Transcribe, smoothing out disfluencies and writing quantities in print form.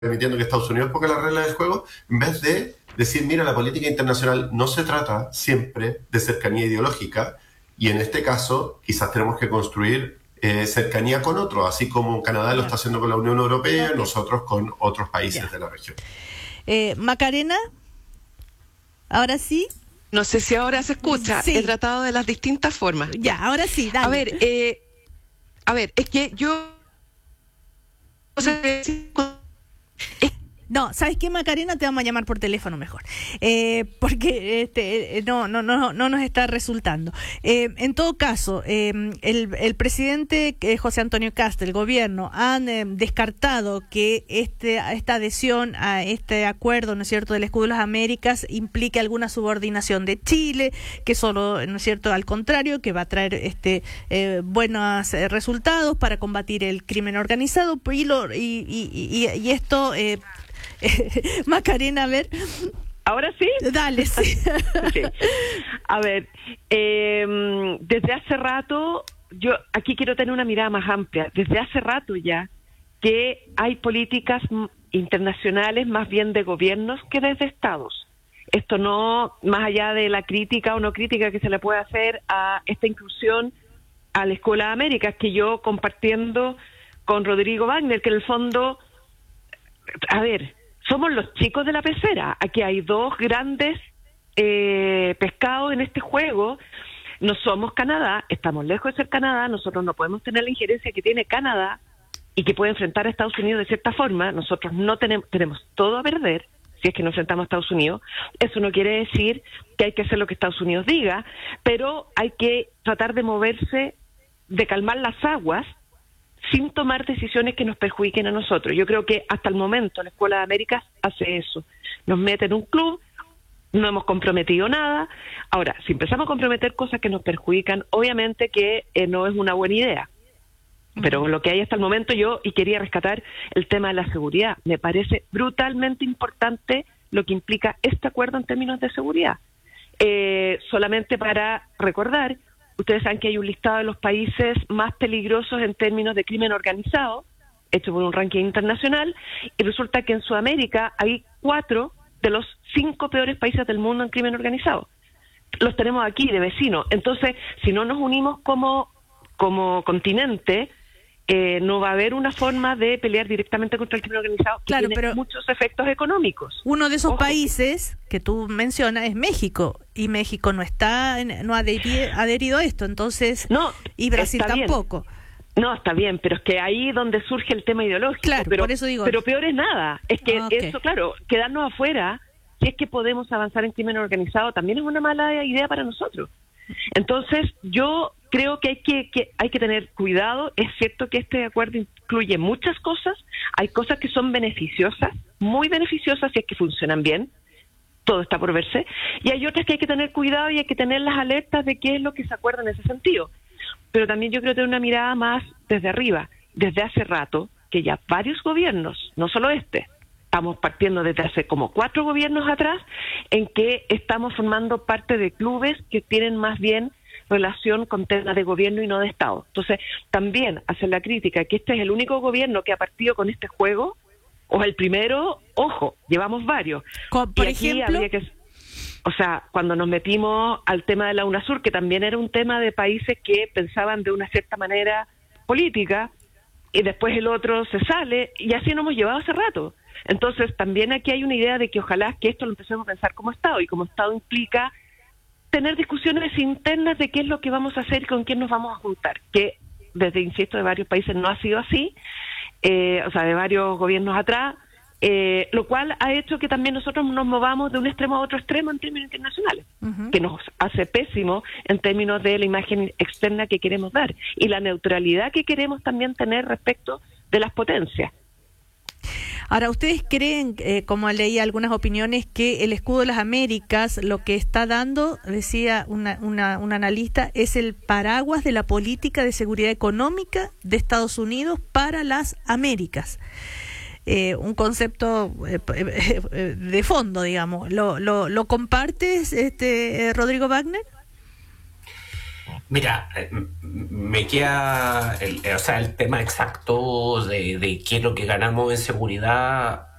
permitiendo que Estados Unidos ponga las reglas del juego, en vez de decir, mira, la política internacional no se trata siempre de cercanía ideológica, y en este caso quizás tenemos que construir cercanía con otros, así como Canadá lo está haciendo con la Unión Europea, nosotros con otros países de la región. Macarena, ¿ahora sí? No sé si ahora se escucha. Sí. He tratado de las distintas formas. Ya, ahora sí, dale. A ver, es que yo... No, ¿sabes qué, Macarena? Te vamos a llamar por teléfono mejor, porque no nos está resultando. En todo caso, el presidente José Antonio Kast, el gobierno, han descartado que esta adhesión a este acuerdo, ¿no es cierto?, del Escudo de las Américas implique alguna subordinación de Chile, que solo, ¿no es cierto?, al contrario, que va a traer buenos resultados para combatir el crimen organizado, y esto... Macarena, a ver. ¿Ahora sí? Dale, sí. Sí. A ver, desde hace rato, yo aquí quiero tener una mirada más amplia. Desde hace rato ya que hay políticas internacionales más bien de gobiernos que desde estados. Esto no, más allá de la crítica o no crítica que se le puede hacer a esta inclusión a la Escuela de Américas, que yo compartiendo con Rodrigo Wagner, que en el fondo, a ver, somos los chicos de la pecera. Aquí hay dos grandes pescados en este juego. No somos Canadá, estamos lejos de ser Canadá, nosotros no podemos tener la injerencia que tiene Canadá y que puede enfrentar a Estados Unidos de cierta forma. Nosotros no tenemos todo a perder si es que nos enfrentamos a Estados Unidos. Eso no quiere decir que hay que hacer lo que Estados Unidos diga, pero hay que tratar de moverse, de calmar las aguas, sin tomar decisiones que nos perjudiquen a nosotros. Yo creo que hasta el momento la Escuela de Américas hace eso. Nos mete en un club, no hemos comprometido nada. Ahora, si empezamos a comprometer cosas que nos perjudican, obviamente que no es una buena idea. Pero lo que hay hasta el momento y quería rescatar el tema de la seguridad. Me parece brutalmente importante lo que implica este acuerdo en términos de seguridad. Solamente para recordar, ustedes saben que hay un listado de los países más peligrosos en términos de crimen organizado, hecho por un ranking internacional, y resulta que en Sudamérica hay 4 de los 5 peores países del mundo en crimen organizado. Los tenemos aquí de vecinos. Entonces, si no nos unimos como continente, no va a haber una forma de pelear directamente contra el crimen organizado, que claro, tiene pero muchos efectos económicos. Uno de esos países que tú mencionas es México, y México no ha adherido a esto, entonces, y Brasil tampoco. No, está bien, pero es que ahí donde surge el tema ideológico. Claro, pero, por eso digo. Pero peor es nada. Es que eso, claro, quedarnos afuera, si es que podemos avanzar en crimen organizado, también es una mala idea para nosotros. Entonces, yo creo que hay que tener cuidado. Es cierto que este acuerdo incluye muchas cosas. Hay cosas que son beneficiosas, muy beneficiosas si es que funcionan bien. Todo está por verse. Y hay otras que hay que tener cuidado y hay que tener las alertas de qué es lo que se acuerda en ese sentido. Pero también yo creo tener una mirada más desde arriba. Desde hace rato, que ya varios gobiernos, no solo estamos partiendo desde hace como 4 gobiernos atrás, en que estamos formando parte de clubes que tienen más bien relación con temas de gobierno y no de Estado. Entonces, también hacer la crítica que este es el único gobierno que ha partido con este juego, o el primero, ojo, llevamos varios. Por ejemplo, o sea, cuando nos metimos al tema de la UNASUR, que también era un tema de países que pensaban de una cierta manera política, y después el otro se sale, y así nos hemos llevado hace rato. Entonces, también aquí hay una idea de que ojalá que esto lo empecemos a pensar como Estado, y como Estado implica tener discusiones internas de qué es lo que vamos a hacer y con quién nos vamos a juntar, que desde, insisto, de varios países no ha sido así, o sea, de varios gobiernos atrás, lo cual ha hecho que también nosotros nos movamos de un extremo a otro extremo en términos internacionales, que nos hace pésimo en términos de la imagen externa que queremos dar y la neutralidad que queremos también tener respecto de las potencias. Ahora, ¿ustedes creen, como leí algunas opiniones, que el Escudo de las Américas lo que está dando, decía un analista, es el paraguas de la política de seguridad económica de Estados Unidos para las Américas? Un concepto de fondo, digamos. ¿Lo compartes, Rodrigo Wagner? Mira, me queda o sea, el tema exacto de qué es lo que ganamos en seguridad.